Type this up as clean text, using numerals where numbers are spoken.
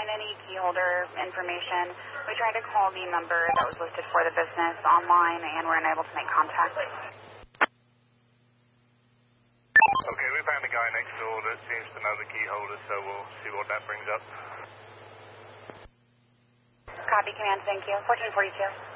find any key holder information. We tried to call the number that was listed for the business online and were unable to make contact. Okay, we found a guy next door that seems to know the key holder, so we'll see what that brings up. Copy, command, thank you. 1442.